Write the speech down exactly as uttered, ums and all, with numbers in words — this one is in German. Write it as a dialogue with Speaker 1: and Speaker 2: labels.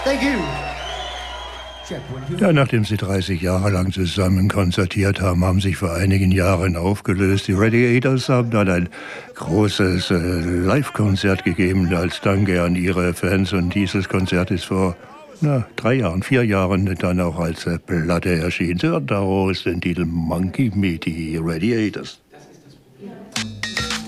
Speaker 1: Thank you.
Speaker 2: Ja, nachdem sie dreißig Jahre lang zusammen konzertiert haben, haben sich vor einigen Jahren aufgelöst. Die Radiators haben dann ein großes äh, Live-Konzert gegeben als Danke an ihre Fans. Und dieses Konzert ist vor na, drei Jahren, vier Jahren dann auch als äh, Platte erschienen. Sie hören daraus den Titel Monkey Me, die Radiators.